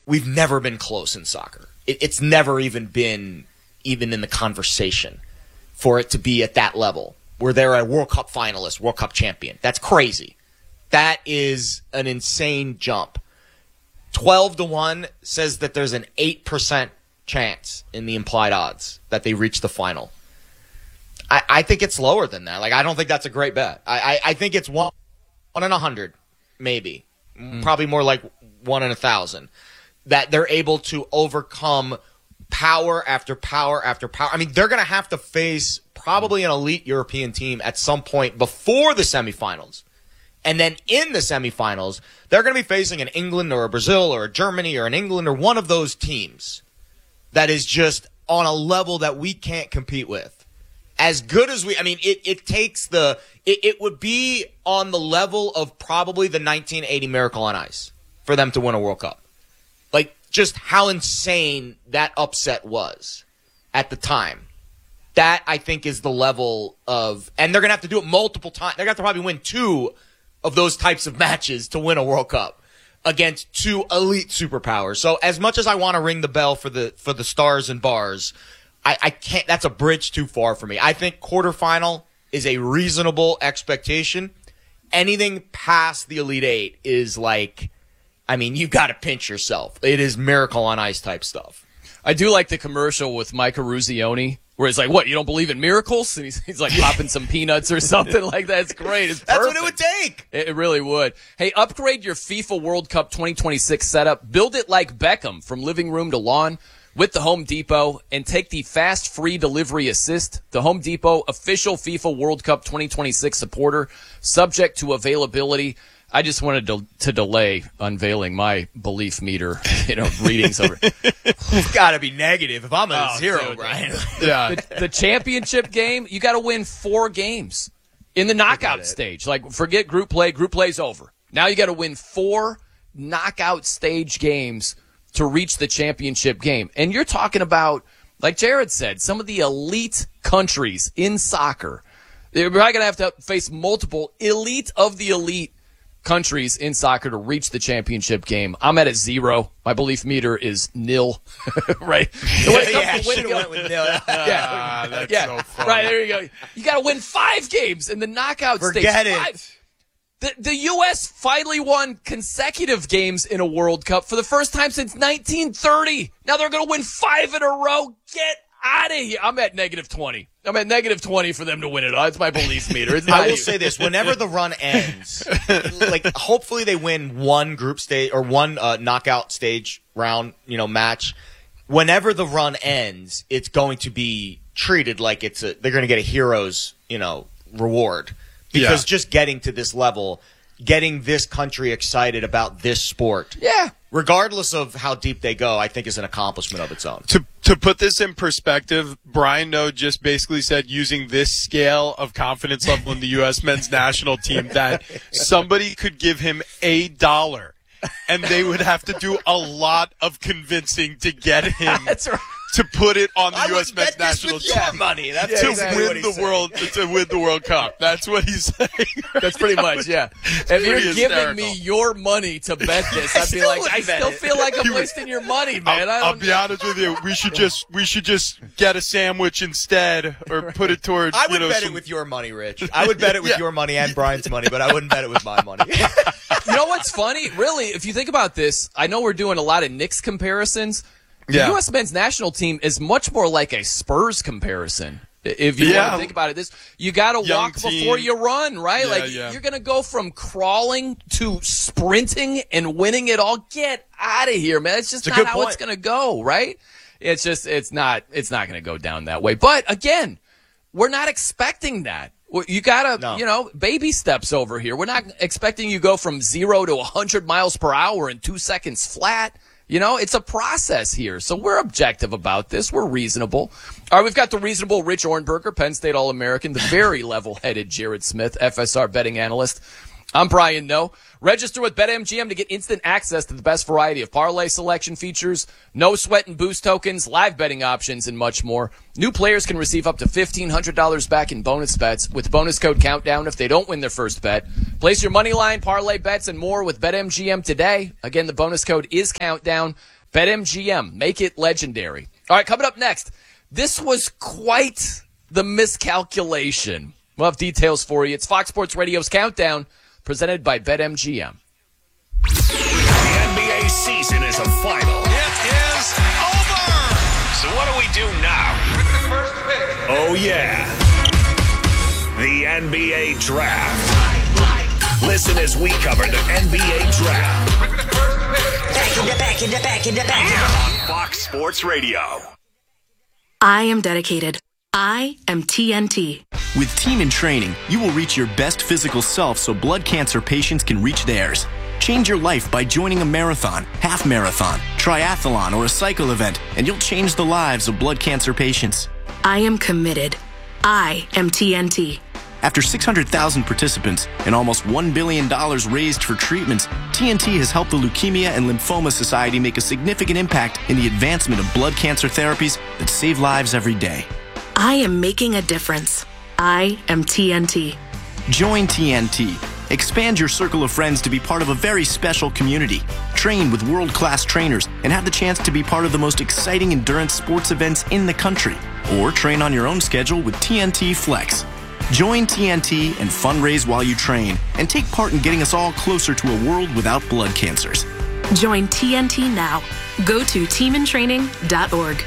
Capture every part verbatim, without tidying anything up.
we've never been close in soccer. It, it's never even been even in the conversation for it to be at that level where they're a World Cup finalist, World Cup champion. That's crazy. That is an insane jump. twelve to one says that there's an eight percent chance in the implied odds that they reach the final. I, I think it's lower than that. Like, I don't think that's a great bet. I, I, I think it's one, one in a hundred, maybe. Mm. Probably more like one in a thousand. That they're able to overcome power after power after power. I mean, they're going to have to face probably an elite European team at some point before the semifinals. And then in the semifinals, they're going to be facing an England or a Brazil or a Germany or an England or one of those teams that is just on a level that we can't compete with. As good as we, I mean, it, it takes the, it, it would be on the level of probably the nineteen eighty Miracle on Ice for them to win a World Cup. Like, just how insane that upset was at the time. That, I think, is the level of, and they're going to have to do it multiple times. They're going to have to probably win two of those types of matches to win a World Cup against two elite superpowers. So as much as I want to ring the bell for the for the stars and bars, I, I can't. That's a bridge too far for me. I think quarterfinal is a reasonable expectation. Anything past the Elite Eight is like, I mean, you've got to pinch yourself. It is Miracle on Ice type stuff. I do like the commercial with Micah Ruzioni, where it's like, what, you don't believe in miracles? And he's, he's like popping some peanuts or something like that. It's great. It's That's what it would take. It, it really would. Hey, upgrade your FIFA World Cup twenty twenty-six setup. Build it like Beckham from living room to lawn with the Home Depot and take the fast free delivery assist. The Home Depot official FIFA World Cup twenty twenty-six supporter, subject to availability. I just wanted to, to delay unveiling my belief meter, you know, readings over. You've got to be negative if I'm a Oh, zero, dude. Brian. Yeah. The, the championship game, you got to win four games in the knockout stage. Like, forget group play. Group play's over. Now you got to win four knockout stage games to reach the championship game. And you're talking about, like Jared said, some of the elite countries in soccer. They're probably going to have to face multiple elite of the elite countries in soccer to reach the championship game. I'm at a zero. My belief meter is nil. Right? Yeah, yeah, I should have went with nil. Yeah, Ah, that's yeah. so funny. Right, there you go. You got to win five games in the knockout stage. Forget it. Five. The, the U S finally won consecutive games in a World Cup for the first time since nineteen thirty. Now they're going to win five in a row. Get out of here. I'm at negative twenty. I'm at negative twenty for them to win it. That's my belief meter. It's I will not say this. Whenever the run ends, like, hopefully they win one group stage or one uh, knockout stage round, you know, match. Whenever the run ends, it's going to be treated like it's a, they're going to get a hero's, you know, reward. Because Yeah. just getting to this level, getting this country excited about this sport, Yeah. regardless of how deep they go, I think is an accomplishment of its own. To to put this in perspective, Brian Noe just basically said, using this scale of confidence level in the U S men's national team, that somebody could give him a dollar and they would have to do a lot of convincing to get him That's right. to put it on the I U S would men's bet this national with team your money. That's Yeah, to exactly what win he's the saying. world to win the World Cup. That's what he's saying. That's pretty much, yeah. If pretty you're giving hysterical. me your money to bet this, I'd be still like, would I bet still it. feel like I'm You would- wasting your money, man. I I'll, I'll don't be honest with you. We should just we should just get a sandwich instead, or put it towards. I would you know, bet some, it with your money, Rich. I would bet it with Yeah. your money and Brian's money, but I wouldn't bet it with my money. You know what's funny? Really, if you think about this, I know we're doing a lot of Knicks comparisons. The Yeah. U S men's national team is much more like a Spurs comparison. If you Yeah. want to think about it, this you got to Young walk team. before you run, right? Yeah, like yeah. you're going to go from crawling to sprinting and winning it all. Get out of here, man. It's just It's a not good how point. it's going to go, right? It's just it's not it's not going to go down that way. But again, we're not expecting that. Well, You gotta, No. you know, baby steps over here. We're not expecting you to go from zero to one hundred miles per hour in two seconds flat. You know, it's a process here. So we're objective about this. We're reasonable. All right, we've got the reasonable Rich Ornberger, Penn State All-American, the very level-headed Jared Smith, F S R betting analyst. I'm Brian No. Register with BetMGM to get instant access to the best variety of parlay selection features, no sweat and boost tokens, live betting options, and much more. New players can receive up to fifteen hundred dollars back in bonus bets with bonus code Countdown if they don't win their first bet. Place your money line, parlay bets, and more with BetMGM today. Again, the bonus code is Countdown. BetMGM. Make it legendary. All right, coming up next. This was quite the miscalculation. We'll have details for you. It's Fox Sports Radio's Countdown, presented by BetMGM. The N B A season is a final. It is over! So what do we do now? First pick. Oh, yeah. The N B A Draft. Listen as we cover the N B A Draft. Back in the back in the back in the back. On Fox Sports Radio. I am dedicated. I am T N T. With Team in Training, you will reach your best physical self so blood cancer patients can reach theirs. Change your life by joining a marathon, half marathon, triathlon, or a cycle event, and you'll change the lives of blood cancer patients. I am committed. I am T N T. After six hundred thousand participants and almost one billion dollars raised for treatments, T N T has helped the Leukemia and Lymphoma Society make a significant impact in the advancement of blood cancer therapies that save lives every day. I am making a difference. I am T N T. Join T N T. Expand your circle of friends to be part of a very special community. Train with world-class trainers and have the chance to be part of the most exciting endurance sports events in the country. Or train on your own schedule with T N T Flex. Join T N T and fundraise while you train and take part in getting us all closer to a world without blood cancers. Join T N T now. Go to team in training dot org.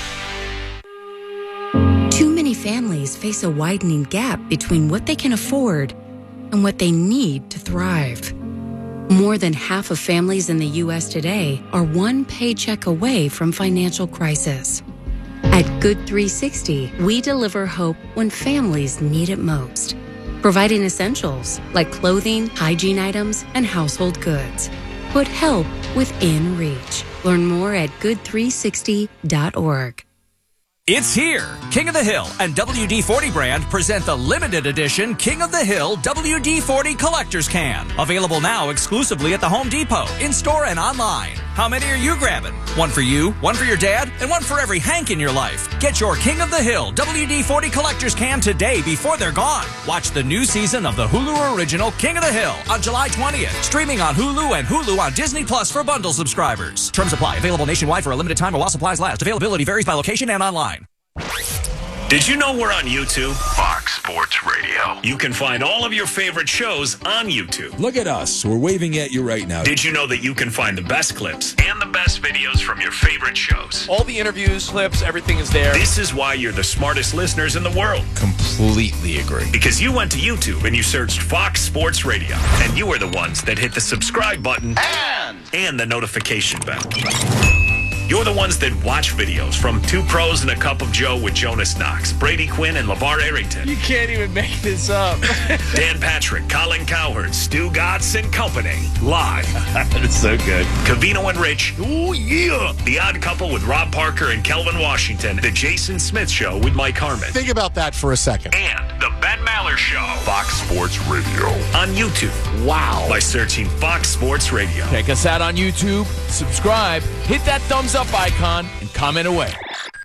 Too many families face a widening gap between what they can afford and what they need to thrive. More than half of families in the U S today are one paycheck away from financial crisis. At Good three sixty, we deliver hope when families need it most, providing essentials like clothing, hygiene items, and household goods. Put help within reach. Learn more at good three sixty dot org. It's here. King of the Hill and W D forty brand present the limited edition King of the Hill W D forty Collector's Can. Available now exclusively at the Home Depot, in-store and online. How many are you grabbing? One for you, one for your dad, and one for every Hank in your life. Get your King of the Hill W D forty Collector's Can today before they're gone. Watch the new season of the Hulu original King of the Hill on July twentieth. Streaming on Hulu and Hulu on Disney Plus for bundle subscribers. Terms apply. Available nationwide for a limited time or while supplies last. Availability varies by location and online. Did you know we're on YouTube? Fox Sports Radio. You can find all of your favorite shows on YouTube. Look at us. We're waving at you right now. Did you know that you can find the best clips and the best videos from your favorite shows? All the interviews, clips, everything is there. This is why you're the smartest listeners in the world. Completely agree. Because you went to YouTube and you searched Fox Sports Radio. And you are the ones that hit the subscribe button and, and the notification bell. You're the ones that watch videos from Two Pros and a Cup of Joe with Jonas Knox, Brady Quinn, and LeVar Arrington. You can't even make this up. Dan Patrick, Colin Cowherd, Stu Gatz and Company. Live. It's so good. Covino and Rich. Oh, yeah. The Odd Couple with Rob Parker and Kelvin Washington. The Jason Smith Show with Mike Harmon. Think about that for a second. And The Ben Maller Show. Fox Sports Radio. On YouTube. Wow. By searching Fox Sports Radio. Check us out on YouTube. Subscribe. Hit that thumbs up icon and comment away.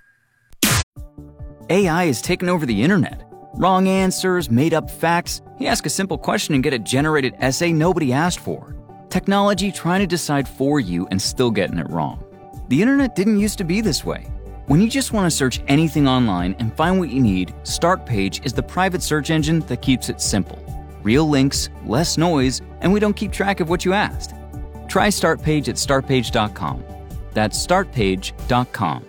A I has taken over the internet. Wrong answers, made up facts. You ask a simple question and get a generated essay nobody asked for. Technology trying to decide for you and still getting it wrong. The internet didn't used to be this way. When you just want to search anything online and find what you need, Startpage is the private search engine that keeps it simple. Real links, less noise, and we don't keep track of what you asked. Try Startpage at startpage dot com. That's startpage dot com.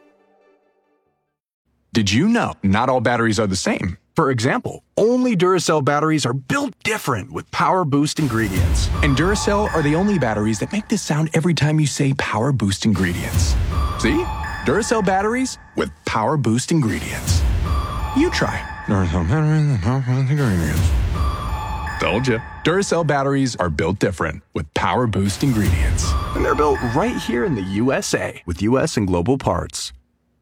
Did you know not all batteries are the same? For example, only Duracell batteries are built different with Power Boost ingredients. And Duracell are the only batteries that make this sound every time you say Power Boost ingredients. See? Duracell batteries with Power Boost ingredients. You try. Duracell batteries with Power Boost ingredients. Told you. Duracell batteries are built different with Power Boost ingredients. And they're built right here in the U S A with U S and global parts.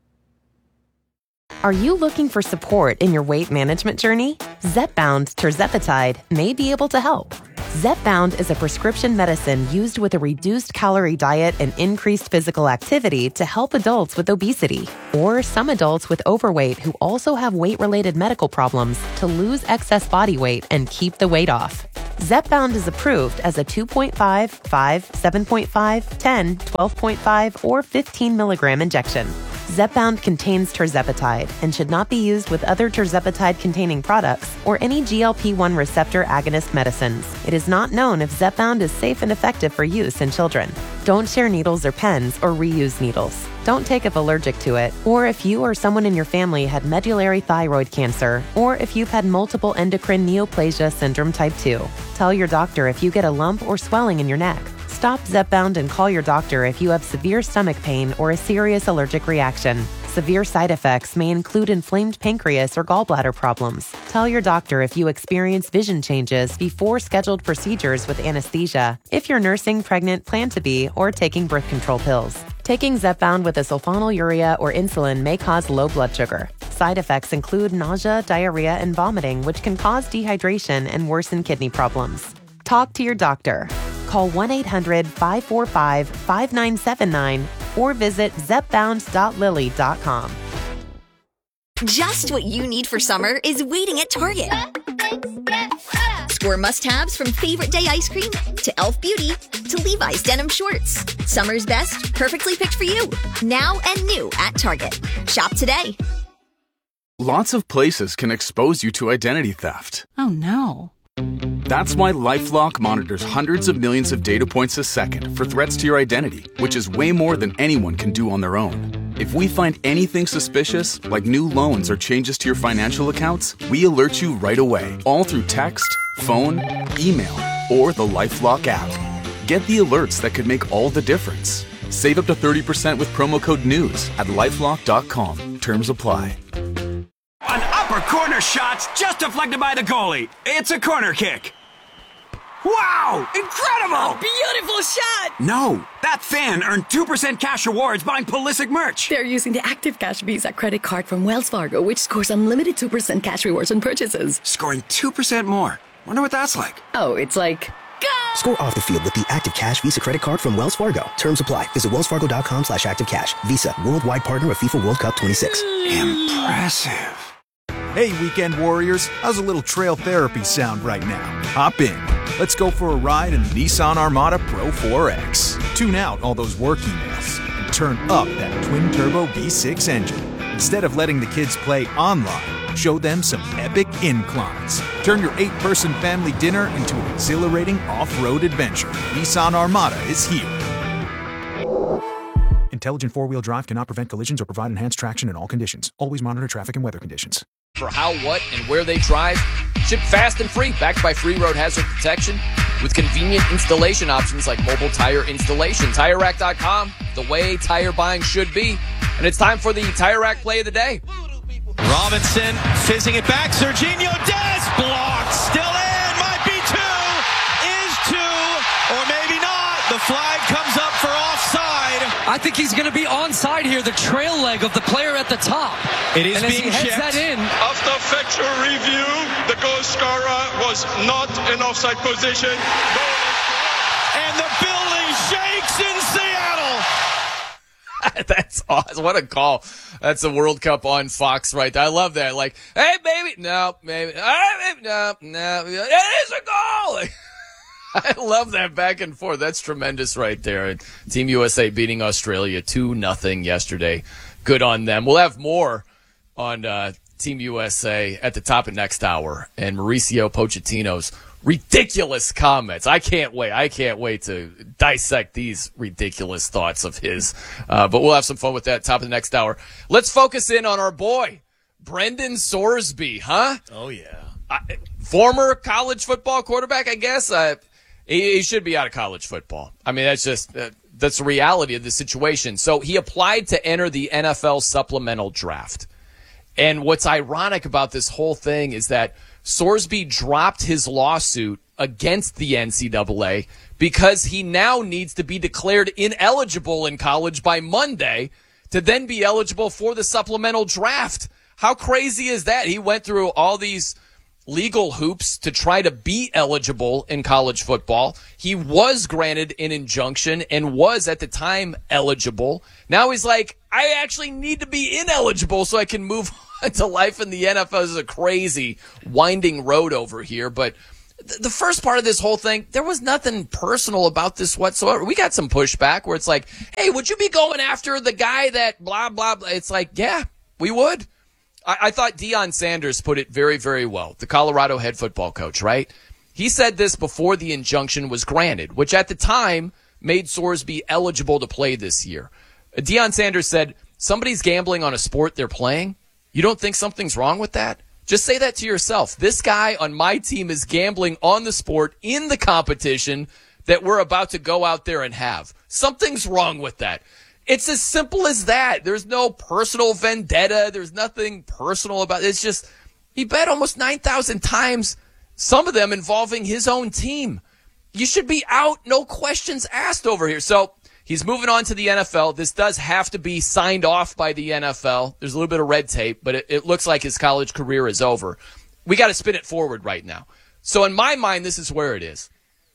Are you looking for support in your weight management journey? Zepbound tirzepatide may be able to help. Zepbound is a prescription medicine used with a reduced calorie diet and increased physical activity to help adults with obesity, or some adults with overweight who also have weight-related medical problems to lose excess body weight and keep the weight off. Zepbound is approved as a two point five, five, seven point five, ten, twelve point five, or fifteen milligram injection. Zepbound contains tirzepatide and should not be used with other tirzepatide-containing products or any G L P one receptor agonist medicines. It is not known if Zepbound is safe and effective for use in children. Don't share needles or pens or reuse needles. Don't take if allergic to it, or if you or someone in your family had medullary thyroid cancer, or if you've had multiple endocrine neoplasia syndrome type two. Tell your doctor if you get a lump or swelling in your neck. Stop Zepbound and call your doctor if you have severe stomach pain or a serious allergic reaction. Severe side effects may include inflamed pancreas or gallbladder problems. Tell your doctor if you experience vision changes before scheduled procedures with anesthesia, if you're nursing, pregnant, plan to be, or taking birth control pills. Taking Zepbound with a sulfonylurea or insulin may cause low blood sugar. Side effects include nausea, diarrhea, and vomiting, which can cause dehydration and worsen kidney problems. Talk to your doctor. Call one eight hundred, five four five, five nine seven nine or visit zepbound dot lilly dot com. Just what you need for summer is waiting at Target. Score must-haves from Favorite Day ice cream to e l f Beauty to Levi's denim shorts. Summer's best, perfectly picked for you. Now and new at Target. Shop today. Lots of places can expose you to identity theft. Oh no. That's why LifeLock monitors hundreds of millions of data points a second for threats to your identity, which is way more than anyone can do on their own. If we find anything suspicious, like new loans or changes to your financial accounts, we alert you right away, all through text, phone, email, or the LifeLock app. Get the alerts that could make all the difference. Save up to thirty percent with promo code NEWS at lifelock dot com. Terms apply. An upper corner shot's just deflected by the goalie. It's a corner kick. Wow! Incredible! A beautiful shot! No, that fan earned two percent cash rewards buying Pulisic merch. They're using the Active Cash Visa credit card from Wells Fargo, which scores unlimited two percent cash rewards on purchases. Scoring two percent more. Wonder what that's like. Oh, it's like... Go! Score off the field with the Active Cash Visa credit card from Wells Fargo. Terms apply. Visit wellsfargo.com slash activecash. Visa, worldwide partner of FIFA World Cup twenty-six. Impressive. Hey, Weekend Warriors, how's a little trail therapy sound right now? Hop in. Let's go for a ride in the Nissan Armada Pro four X. Tune out all those work emails and turn up that twin-turbo V six engine. Instead of letting the kids play online, show them some epic inclines. Turn your eight-person family dinner into an exhilarating off-road adventure. Nissan Armada is here. Intelligent four-wheel drive cannot prevent collisions or provide enhanced traction in all conditions. Always monitor traffic and weather conditions. For how, what, and where they drive, ship fast and free, backed by free road hazard protection with convenient installation options like mobile tire installation. Tire Rack dot com, the way tire buying should be. And it's time for the Tire Rack play of the day. Robinson fizzing it back. Serginho Dez blocked. Still in. Might be two. Is two. Or maybe not. The flag comes up for offside. I think he's going to be onside here. The trail leg of the player at the top. It is and as being he heads checked. that in. After factual review, the goal scorer was not in offside position. And the building shakes in Seattle. That's awesome. What a call. That's a World Cup on Fox right there. I love that. Like, hey, baby. No, maybe. No, no. It is a goal. I love that back and forth. That's tremendous right there. Team U S A beating Australia two nothing yesterday. Good on them. We'll have more on uh, Team U S A at the top of next hour. And Mauricio Pochettino's ridiculous comments. I can't wait. I can't wait to dissect these ridiculous thoughts of his. Uh, but we'll have some fun with that top of the next hour. Let's focus in on our boy, Brendan Sorsby, huh? Oh, yeah. Uh, former college football quarterback, I guess. Uh, he, he should be out of college football. I mean, that's just uh, that's the reality of the situation. So he applied to enter the N F L supplemental draft. And what's ironic about this whole thing is that Sorsby dropped his lawsuit against the N C double A because he now needs to be declared ineligible in college by Monday to then be eligible for the supplemental draft. How crazy is that? He went through all these legal hoops to try to be eligible in college football. He was granted an injunction and was at the time eligible. Now he's like, I actually need to be ineligible so I can move on to life in the N F L. This is a crazy winding road over here. But th- the first part of this whole thing, there was nothing personal about this whatsoever. We got some pushback where it's like, hey, would you be going after the guy that blah, blah, blah? It's like, yeah, we would. I, I thought Deion Sanders put it very, very well, the Colorado head football coach, right? He said this before the injunction was granted, which at the time made Sorsby eligible to play this year. Deion Sanders said, somebody's gambling on a sport they're playing. You don't think something's wrong with that? Just say that to yourself. This guy on my team is gambling on the sport in the competition that we're about to go out there and have. Something's wrong with that. It's as simple as that. There's no personal vendetta. There's nothing personal about it. It's just he bet almost nine thousand times, some of them involving his own team. You should be out, no questions asked over here. So he's moving on to the N F L. This does have to be signed off by the N F L. There's a little bit of red tape, but it, it looks like his college career is over. We got to spin it forward right now. So in my mind, this is where it is.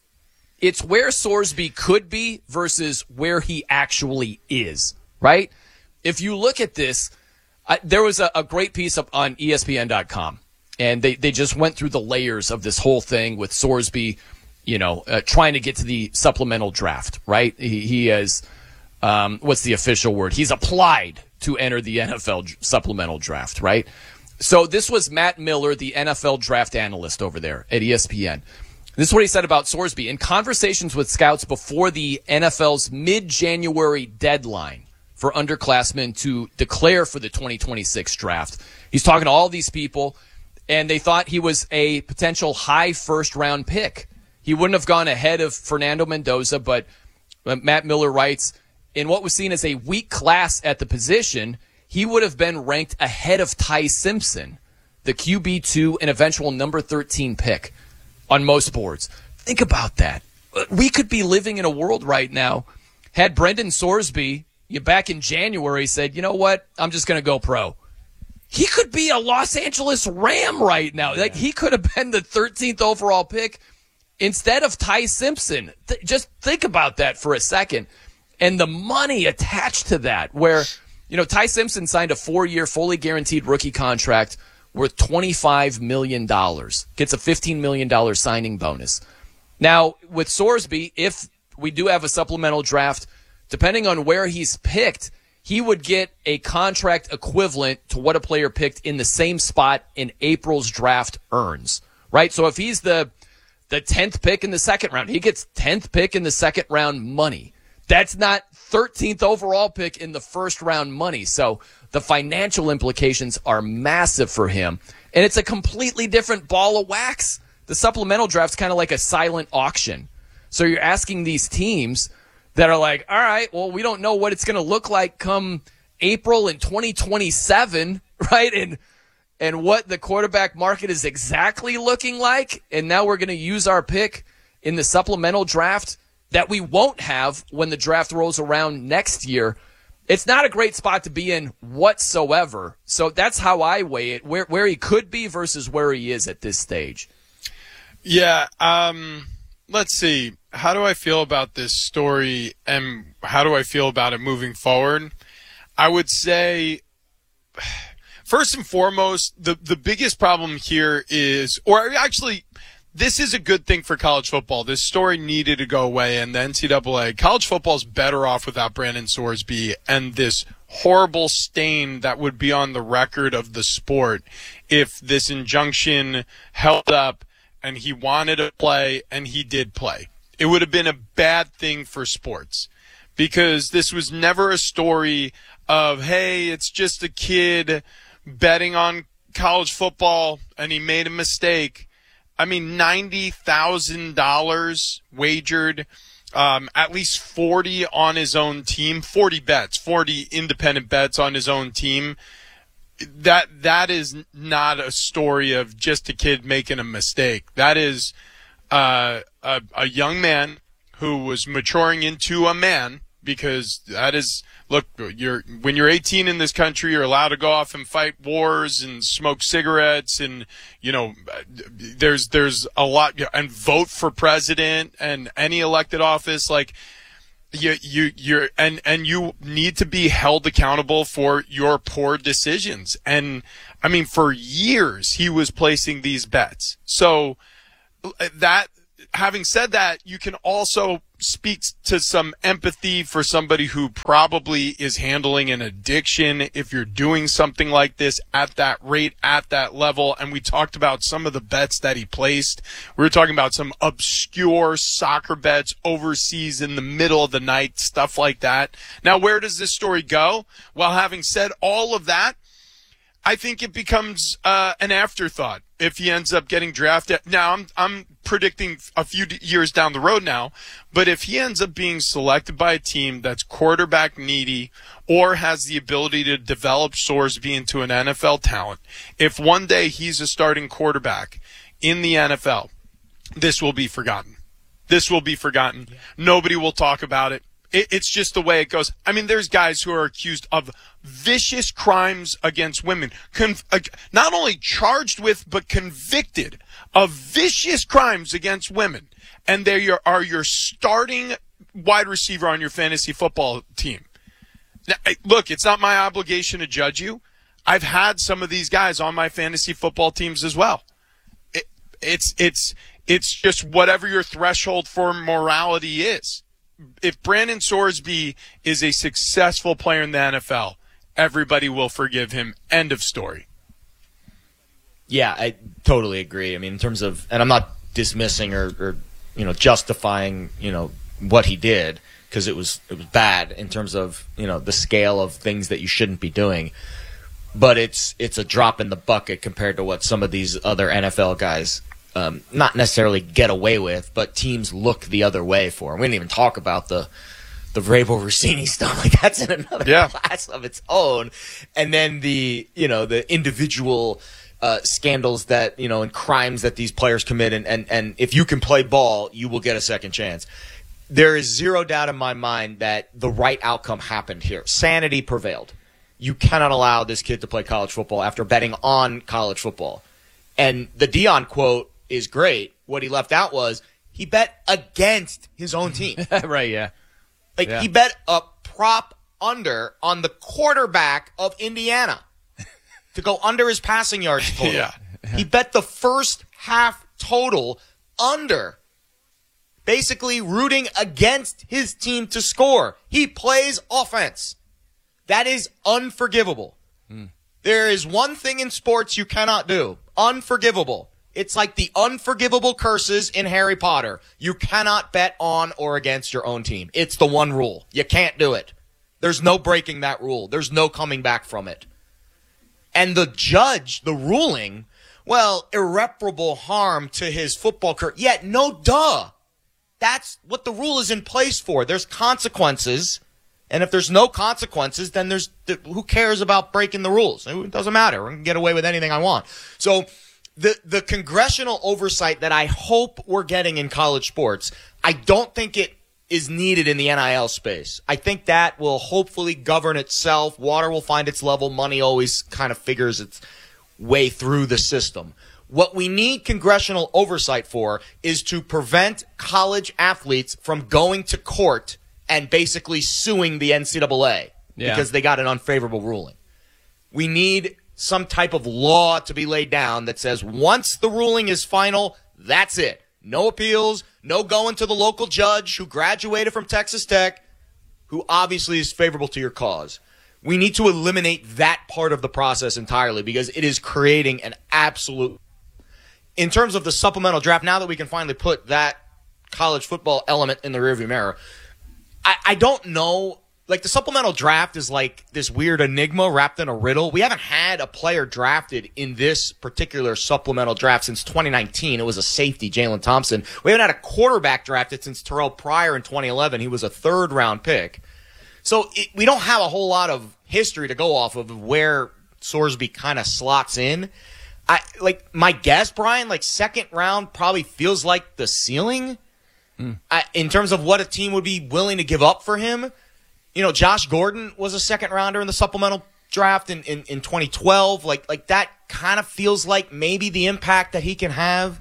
It's where Sorsby could be versus where he actually is, right? If you look at this, uh, there was a, a great piece up on E S P N dot com, and they, they just went through the layers of this whole thing with Sorsby, you know, uh, trying to get to the supplemental draft, right? He, he has, um, what's the official word? He's applied to enter the N F L d- supplemental draft, right? So this was Matt Miller, the N F L draft analyst over there at E S P N. This is what he said about Sorsby. In conversations with scouts before the N F L's mid-January deadline for underclassmen to declare for the twenty twenty-six draft, he's talking to all these people, and they thought he was a potential high first-round pick. He wouldn't have gone ahead of Fernando Mendoza, but Matt Miller writes, in what was seen as a weak class at the position, he would have been ranked ahead of Ty Simpson, the Q B two and eventual number thirteen pick. On most boards. Think about that. We could be living in a world right now had Brendan Sorsby back in January said, you know what, I'm just going to go pro. He could be a Los Angeles Ram right now. Yeah. Like he could have been the thirteenth overall pick instead of Ty Simpson. Th- just think about that for a second. And the money attached to that where, you know, Ty Simpson signed a four-year fully guaranteed rookie contract worth twenty-five million dollars. Gets a fifteen million dollars signing bonus. Now, with Sorsby, if we do have a supplemental draft, depending on where he's picked, he would get a contract equivalent to what a player picked in the same spot in April's draft earns, right? So if he's the the tenth pick in the second round, he gets tenth pick in the second round money. That's not thirteenth overall pick in the first round money. So the financial implications are massive for him. And it's a completely different ball of wax. The supplemental draft's kind of like a silent auction. So you're asking these teams that are like, all right, well, we don't know what it's going to look like come April in twenty twenty-seven, right? And and what the quarterback market is exactly looking like. And now we're going to use our pick in the supplemental draft that we won't have when the draft rolls around next year. It's not a great spot to be in whatsoever. So that's how I weigh it, where where he could be versus where he is at this stage. Yeah, um, let's see. How do I feel about this story and how do I feel about it moving forward? I would say, first and foremost, the, the biggest problem here is, or actually, this is a good thing for college football. This story needed to go away, and the N C double A, college football is better off without Brandon Sorsby and this horrible stain that would be on the record of the sport if this injunction held up and he wanted to play and he did play. It would have been a bad thing for sports because this was never a story of, hey, it's just a kid betting on college football and he made a mistake. I mean, ninety thousand dollars wagered, um, at least forty on his own team, forty bets, forty independent bets on his own team. That, that is not a story of just a kid making a mistake. That is, uh, a, a young man who was maturing into a man because that is, look, you're when you're eighteen in this country, you're allowed to go off and fight wars and smoke cigarettes, and you know, there's there's a lot, and vote for president and any elected office. Like you you you're and and you need to be held accountable for your poor decisions. And I mean, for years he was placing these bets. So that, having said that, you can also speak to some empathy for somebody who probably is handling an addiction if you're doing something like this at that rate, at that level. And we talked about some of the bets that he placed. We were talking about some obscure soccer bets overseas in the middle of the night, stuff like that. Now, where does this story go? Well, having said all of that, I think it becomes uh, an afterthought if he ends up getting drafted. Now, I'm I'm predicting a few d- years down the road now, but if he ends up being selected by a team that's quarterback needy or has the ability to develop Sorsby into an N F L talent, if one day he's a starting quarterback in the N F L, this will be forgotten. This will be forgotten. Yeah. Nobody will talk about it. it. It's just the way it goes. I mean, there's guys who are accused of vicious crimes against women, Con- uh, not only charged with but convicted of vicious crimes against women, and they are your starting wide receiver on your fantasy football team. Now, look, it's not my obligation to judge you. I've had some of these guys on my fantasy football teams as well. It, it's it's it's just whatever your threshold for morality is. If Brandon Sorsby is a successful player in the N F L, everybody will forgive him. End of story. Yeah, I totally agree. I mean, in terms of, and I'm not dismissing or, or you know, justifying, you know, what he did, because it was it was bad in terms of, you know, the scale of things that you shouldn't be doing. But it's it's a drop in the bucket compared to what some of these other N F L guys um, not necessarily get away with, but teams look the other way for. We didn't even talk about the the Vrabel Rossini stuff. Like, that's in another yeah. class of its own. And then the, you know, the individual uh, scandals that, you know, and crimes that these players commit. And, and, and if you can play ball, you will get a second chance. There is zero doubt in my mind that the right outcome happened here. Sanity prevailed. You cannot allow this kid to play college football after betting on college football. And the Deion quote is great. What he left out was he bet against his own team. Right, yeah. Like, yeah. he bet a prop under on the quarterback of Indiana to go under his passing yards total. yeah. He bet the first half total under, basically rooting against his team to score. He plays offense. That is unforgivable. Mm. There is one thing in sports you cannot do. Unforgivable. It's like the unforgivable curses in Harry Potter. You cannot bet on or against your own team. It's the one rule. You can't do it. There's no breaking that rule. There's no coming back from it. And the judge, the ruling, well, irreparable harm to his football career. Yet, no duh. That's what the rule is in place for. There's consequences. And if there's no consequences, then there's who cares about breaking the rules? It doesn't matter. I can get away with anything I want. So the the congressional oversight that I hope we're getting in college sports, I don't think it is needed in the N I L space. I think that will hopefully govern itself. Water will find its level. Money always kind of figures its way through the system. What we need congressional oversight for is to prevent college athletes from going to court and basically suing the N C double A yeah. because they got an unfavorable ruling. We need some type of law to be laid down that says once the ruling is final, that's it. No appeals, no going to the local judge who graduated from Texas Tech, who obviously is favorable to your cause. We need to eliminate that part of the process entirely because it is creating an absolute... In terms of the supplemental draft, now that we can finally put that college football element in the rearview mirror, I, I don't know. Like, the supplemental draft is like this weird enigma wrapped in a riddle. We haven't had a player drafted in this particular supplemental draft since twenty nineteen. It was a safety, Jalen Thompson. We haven't had a quarterback drafted since Terrell Pryor in twenty eleven. He was a third-round pick. So it, we don't have a whole lot of history to go off of where Sorsby kind of slots in. I like my guess, Brian, like second round probably feels like the ceiling mm. I, in terms of what a team would be willing to give up for him. You know, Josh Gordon was a second rounder in the supplemental draft in, in, in twenty twelve. Like, like that kind of feels like maybe the impact that he can have.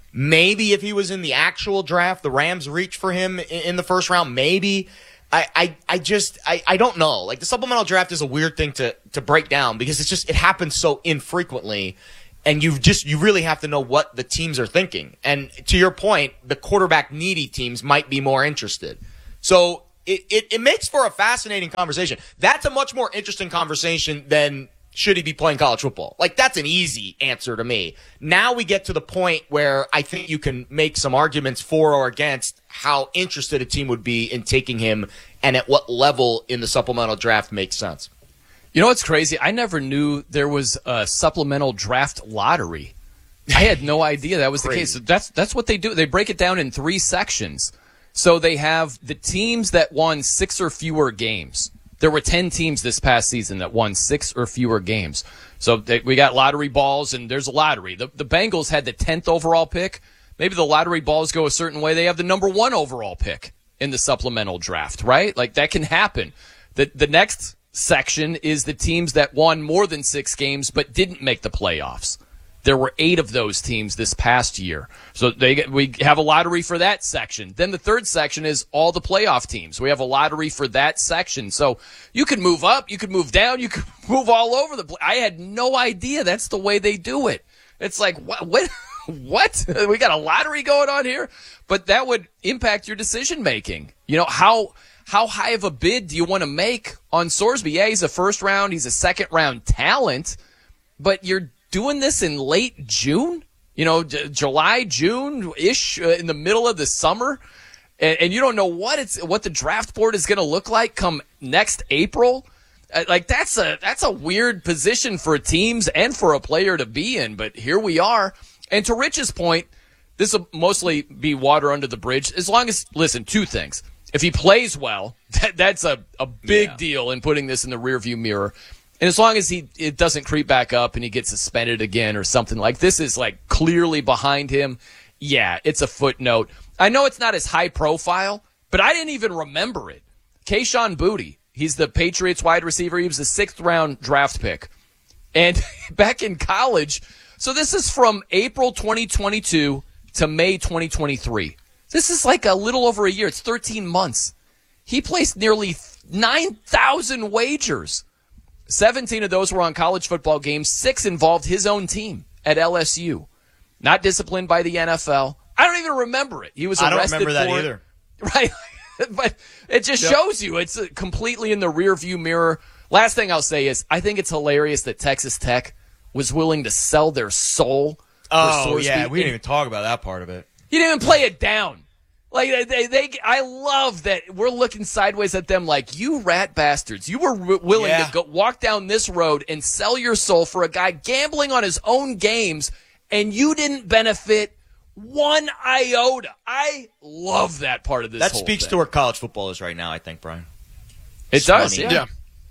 Maybe if he was in the actual draft, the Rams reach for him in, in the first round. Maybe. I, I, I just, I, I don't know. Like, the supplemental draft is a weird thing to, to break down because it's just, it happens so infrequently. And you just, you really have to know what the teams are thinking. And to your point, the quarterback needy teams might be more interested. So it, it, it makes for a fascinating conversation. That's a much more interesting conversation than should he be playing college football? Like, that's an easy answer to me. Now we get to the point where I think you can make some arguments for or against how interested a team would be in taking him and at what level in the supplemental draft makes sense. You know what's crazy? I never knew there was a supplemental draft lottery. I had no idea that was the case. That's that's what they do. They break it down in three sections. So they have the teams that won six or fewer games. There were ten teams this past season that won six or fewer games. So they, we got lottery balls, and there's a lottery. The, the Bengals had the tenth overall pick. Maybe the lottery balls go a certain way. They have the number one overall pick in the supplemental draft, right? Like, that can happen. The, the next section is the teams that won more than six games but didn't make the playoffs. There were eight of those teams this past year. So they we have a lottery for that section. Then the third section is all the playoff teams. We have a lottery for that section. So you could move up, you could move down, you could move all over the place. I had no idea that's the way they do it. It's like, what? What? What? We got a lottery going on here? But that would impact your decision making. You know, how how high of a bid do you want to make on Sorsby? Yeah, he's a first round, he's a second round talent, but you're doing this in late June, you know, J- July, June-ish, uh, in the middle of the summer, and, and you don't know what it's what the draft board is going to look like come next April. Uh, like, that's a that's a weird position for teams and for a player to be in, but here we are. And to Rich's point, this will mostly be water under the bridge. As long as, listen, two things. If he plays well, that, that's a, a big yeah. deal in putting this in the rearview mirror. And as long as he it doesn't creep back up and he gets suspended again or something like this is like clearly behind him, yeah, it's a footnote. I know it's not as high profile, but I didn't even remember it. Kayshon Boutte, he's the Patriots wide receiver. He was a sixth round draft pick. And back in college, so this is from April twenty twenty-two to May twenty twenty-three. This is like a little over a year. It's thirteen months. He placed nearly nine thousand wagers. seventeen of those were on college football games. Six involved his own team at L S U. Not disciplined by the N F L. I don't even remember it. He was arrested I don't remember that for either. It. Right. But it just yep. shows you it's completely in the rearview mirror. Last thing I'll say is I think it's hilarious that Texas Tech was willing to sell their soul. Oh, yeah. We didn't even talk about that part of it. You didn't even play it down. Like, they, they, I love that we're looking sideways at them like, you rat bastards. You were w- willing yeah. to go walk down this road and sell your soul for a guy gambling on his own games, and you didn't benefit one iota. I love that part of this That whole speaks thing. to where college football is right now, I think, Brian. It does, yeah. yeah.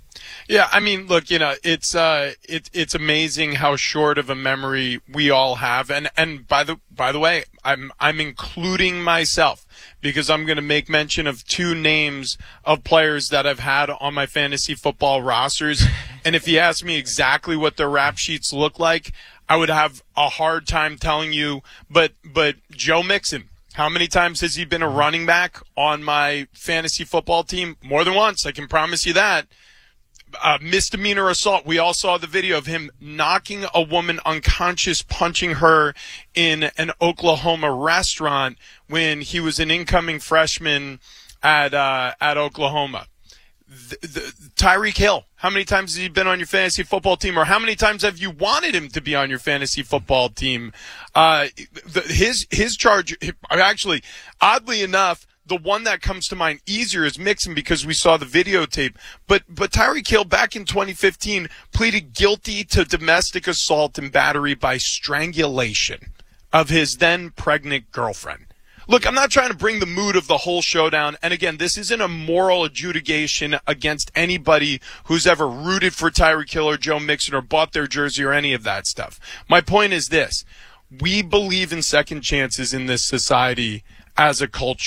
Yeah, I mean, look, you know, it's uh, it, it's amazing how short of a memory we all have, and and by the by the way, I'm I'm including myself because I'm going to make mention of two names of players that I've had on my fantasy football rosters, and if you ask me exactly what their rap sheets look like, I would have a hard time telling you. But but Joe Mixon, how many times has he been a running back on my fantasy football team? More than once, I can promise you that. Uh, misdemeanor assault. We all saw the video of him knocking a woman unconscious, punching her in an Oklahoma restaurant when he was an incoming freshman at uh, at Oklahoma. The, the, Tyreek Hill, how many times has he been on your fantasy football team, or how many times have you wanted him to be on your fantasy football team? Uh, the, his his charge, actually, oddly enough, the one that comes to mind easier is Mixon because we saw the videotape. But but Tyreek Hill back in twenty fifteen pleaded guilty to domestic assault and battery by strangulation of his then pregnant girlfriend. Look, I'm not trying to bring the mood of the whole showdown. And again, this isn't a moral adjudication against anybody who's ever rooted for Tyreek Hill or Joe Mixon or bought their jersey or any of that stuff. My point is this. We believe in second chances in this society as a culture.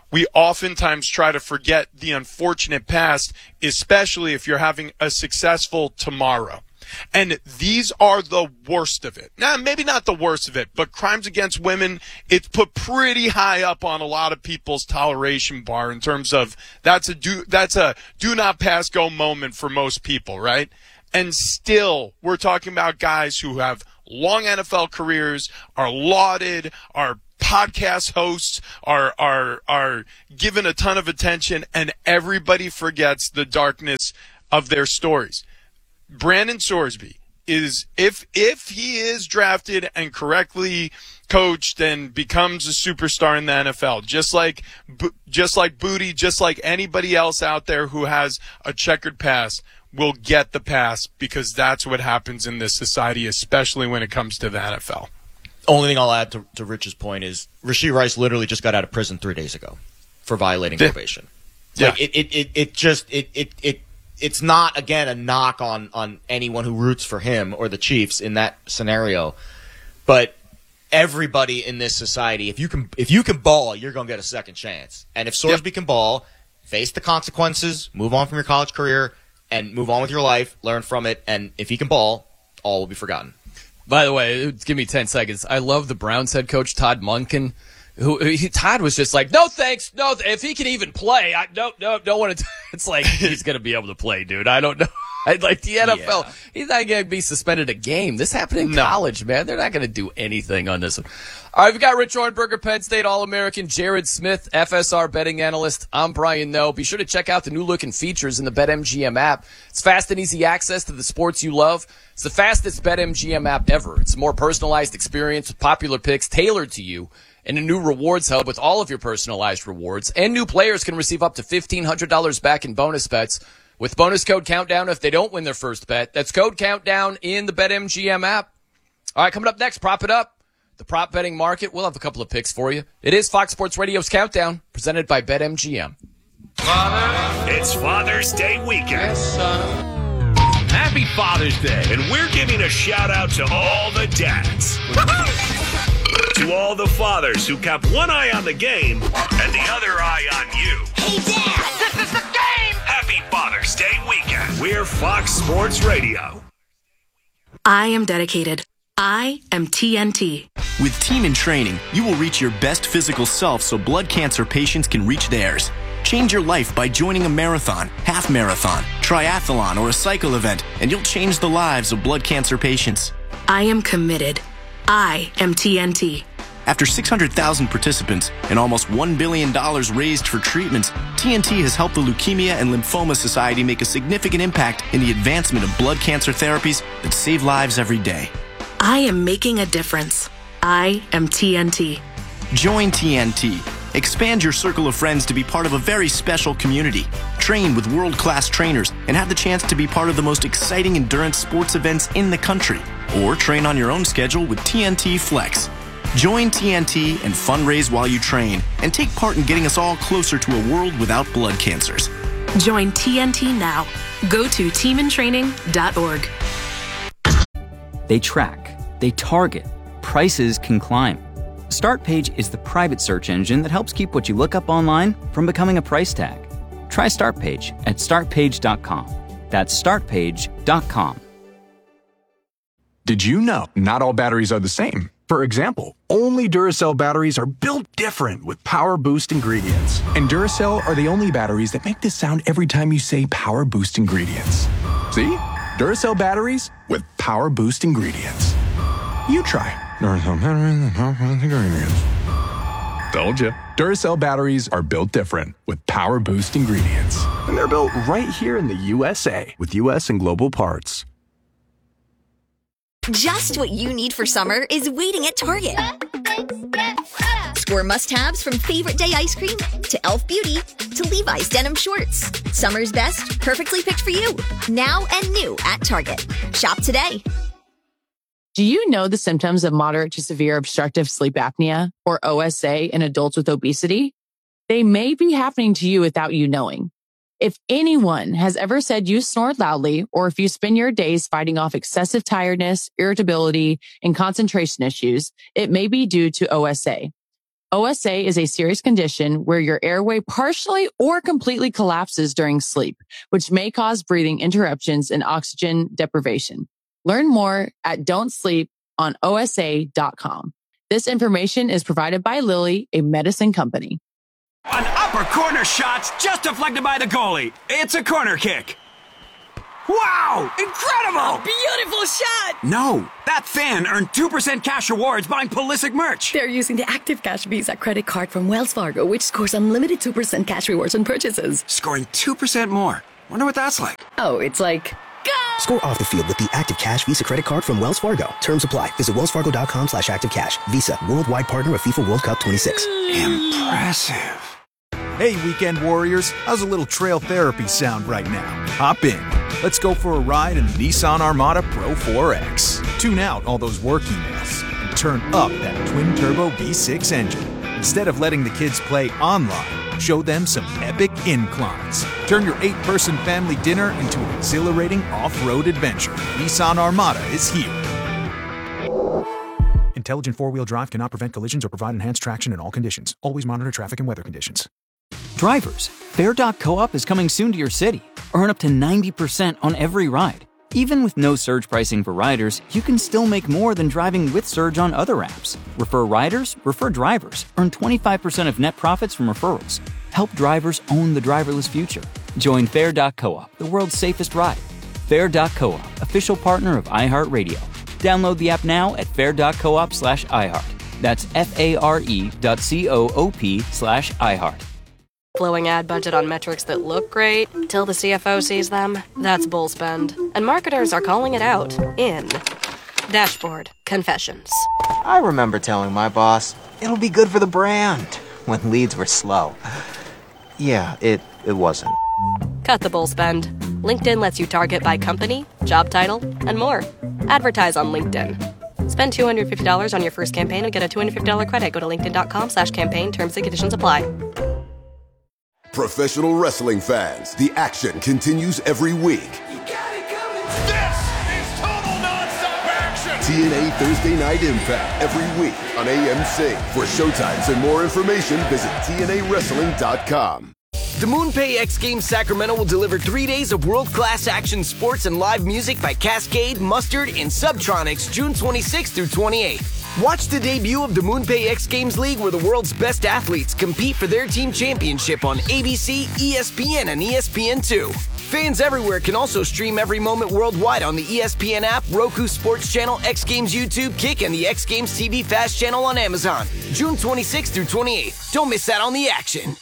we oftentimes try to forget the unfortunate past, especially if you're having a successful tomorrow. And these are the worst of it. Now, maybe not the worst of it, but crimes against women, it's put pretty high up on a lot of people's toleration bar in terms of that's a do, that's a do not pass go moment for most people, right? And still, we're talking about guys who have long N F L careers, are lauded, are podcast hosts, are, are, are given a ton of attention, and everybody forgets the darkness of their stories. Brandon Sorsby is, if if he is drafted and correctly coached and becomes a superstar in the N F L, just like just like Booty, just like anybody else out there who has a checkered past, will get the pass, because that's what happens in this society, especially when it comes to the N F L. Only thing I'll add to, to Rich's point is Rashee Rice literally just got out of prison three days ago for violating probation. Yeah. Like it, it, it, it just it, it, it It's not, again, a knock on, on anyone who roots for him or the Chiefs in that scenario. But everybody in this society, if you can if you can ball, you're going to get a second chance. And if Sorsby yep. can ball, face the consequences, move on from your college career, and move on with your life, learn from it. And if he can ball, all will be forgotten. By the way, give me ten seconds. I love the Browns head coach, Todd Monken. Who he, Todd was just like, no thanks, no. If he can even play, I don't, no, don't want to. It's like he's gonna be able to play, dude. I don't know. I'd like the N F L. Yeah. He's not gonna be suspended a game. This happened in no. college, man. They're not gonna do anything on this one. All right, we've got Rich Orenberger, Penn State All-American, Jared Smith, F S R betting analyst. I'm Brian Noe. Be sure to check out the new looking features in the BetMGM app. It's fast and easy access to the sports you love. It's the fastest BetMGM app ever. It's a more personalized experience with popular picks tailored to you, and a new rewards hub with all of your personalized rewards. And new players can receive up to fifteen hundred dollars back in bonus bets with bonus code Countdown if they don't win their first bet. That's code Countdown in the BetMGM app. All right, coming up next, Prop It Up, the prop betting market. We'll have a couple of picks for you. It is Fox Sports Radio's Countdown, presented by BetMGM. Father, it's Father's Day weekend. Yes, son. Happy Father's Day. And we're giving a shout out to all the dads. To all the fathers who kept one eye on the game and the other eye on you. Hey, Dad! This is the game! Happy Father's Day weekend. We're Fox Sports Radio. I am dedicated. I am T N T. With Team in Training, you will reach your best physical self so blood cancer patients can reach theirs. Change your life by joining a marathon, half marathon, triathlon, or a cycle event, and you'll change the lives of blood cancer patients. I am committed. I am T N T. After six hundred thousand participants and almost one billion dollars raised for treatments, T N T has helped the Leukemia and Lymphoma Society make a significant impact in the advancement of blood cancer therapies that save lives every day. I am making a difference. I am T N T. Join T N T. Expand your circle of friends to be part of a very special community. Train with world-class trainers and have the chance to be part of the most exciting endurance sports events in the country. Or train on your own schedule with T N T Flex. Join T N T and fundraise while you train, and take part in getting us all closer to a world without blood cancers. Join T N T now. Go to team in training dot org. They track, they target, prices can climb. StartPage is the private search engine that helps keep what you look up online from becoming a price tag. Try StartPage at start page dot com. That's start page dot com. Did you know not all batteries are the same? For example, only Duracell batteries are built different with Power Boost ingredients. And Duracell are the only batteries that make this sound every time you say Power Boost ingredients. See? Duracell batteries with Power Boost ingredients. You try. Duracell batteries with Power Boost ingredients. Told you. Duracell batteries are built different with Power Boost ingredients. And they're built right here in the U S A with U S and global parts. Just what you need for summer is waiting at Target. Score must-haves from favorite day ice cream to e l f Beauty to Levi's denim shorts. Summer's best, perfectly picked for you. Now and new at Target. Shop today. Do you know the symptoms of moderate to severe obstructive sleep apnea, or O S A, in adults with obesity? They may be happening to you without you knowing. If anyone has ever said you snore loudly, or if you spend your days fighting off excessive tiredness, irritability, and concentration issues, it may be due to O S A. O S A is a serious condition where your airway partially or completely collapses during sleep, which may cause breathing interruptions and oxygen deprivation. Learn more at don't sleep on O S A dot com. This information is provided by Lilly, a medicine company. An upper corner shot's just deflected by the goalie. It's a corner kick. Wow! Incredible! Beautiful shot! No, that fan earned two percent cash rewards buying Pulisic merch. They're using the Active Cash Visa credit card from Wells Fargo, which scores unlimited two percent cash rewards on purchases. Scoring two percent more. Wonder what that's like. Oh, it's like... Score off the field with the Active Cash Visa credit card from Wells Fargo. Terms apply. Visit wellsfargo.com slash active cash. Visa, worldwide partner of FIFA World Cup twenty-six. Impressive. Hey, weekend warriors, how's a little trail therapy sound right now? Hop in. Let's go for a ride in the Nissan Armada Pro four X. Tune out all those work emails and turn up that twin-turbo V six engine. Instead of letting the kids play online, show them some epic inclines. Turn your eight-person family dinner into an exhilarating off-road adventure. Nissan Armada is here. Intelligent four-wheel drive cannot prevent collisions or provide enhanced traction in all conditions. Always monitor traffic and weather conditions. Drivers, Fair dot co-op is coming soon to your city. Earn up to ninety percent on every ride. Even with no surge pricing for riders, you can still make more than driving with Surge on other apps. Refer riders, refer drivers. Earn twenty-five percent of net profits from referrals. Help drivers own the driverless future. Join Fair dot co-op, the world's safest ride. Fair dot co-op, official partner of iHeartRadio. Download the app now at fair.coop slash iHeart. That's F-A-R-E dot C-O-O-P slash iHeart. Blowing ad budget on metrics that look great till the C F O sees them. That's bull spend. And marketers are calling it out in Dashboard Confessions. I remember telling my boss, it'll be good for the brand, when leads were slow. Yeah, it, it wasn't. Cut the bull spend. LinkedIn lets you target by company, job title, and more. Advertise on LinkedIn. Spend two hundred fifty dollars on your first campaign and get a two hundred fifty dollars credit. Go to linkedin.com slash campaign. Terms and conditions apply. Professional wrestling fans, the action continues every week. You got it coming. This is total nonstop action. T N A Thursday Night Impact every week on A M C. For showtimes and more information, visit T N A wrestling dot com. The MoonPay X Games Sacramento will deliver three days of world-class action sports and live music by Cascade, Mustard, and Subtronics June twenty-sixth through twenty-eighth. Watch the debut of the MoonPay X Games League where the world's best athletes compete for their team championship on A B C, E S P N, and E S P N two. Fans everywhere can also stream every moment worldwide on the E S P N app, Roku Sports Channel, X Games YouTube, Kick, and the X Games T V Fast Channel on Amazon. June twenty-sixth through twenty-eighth. Don't miss out on the action.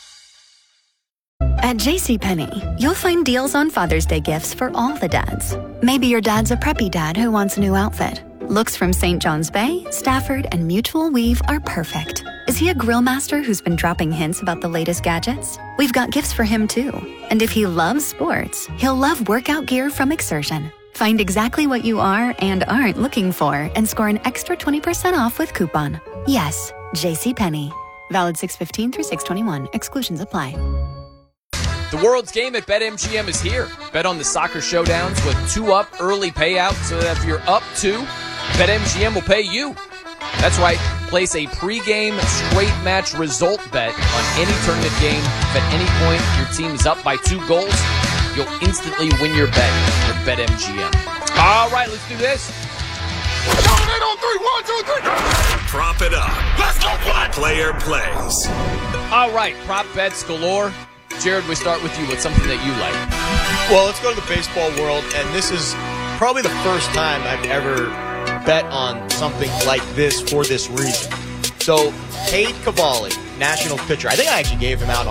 At JCPenney, you'll find deals on Father's Day gifts for all the dads. Maybe your dad's a preppy dad who wants a new outfit. Looks from Saint John's Bay, Stafford, and Mutual Weave are perfect. Is he a grill master who's been dropping hints about the latest gadgets? We've got gifts for him too. And if he loves sports, he'll love workout gear from Exertion. Find exactly what you are and aren't looking for and score an extra twenty percent off with coupon. Yes, JCPenney. Valid six fifteen through six twenty-one. Exclusions apply. The world's game at BetMGM is here. Bet on the soccer showdowns with two up early payouts so that if you're up two, BetMGM will pay you. That's right. Place a pregame straight match result bet on any tournament game. If at any point your team is up by two goals, you'll instantly win your bet with BetMGM. All right, let's do this. Eight on three, one, two, three. Prop it up. Let's go, play. Player plays. All right, prop bets galore. Jared, we start with you. What's something that you like? Well, let's go to the baseball world, and this is probably the first time I've ever bet on something like this for this reason. So, Cade Cavalli, national pitcher. I think I actually gave him out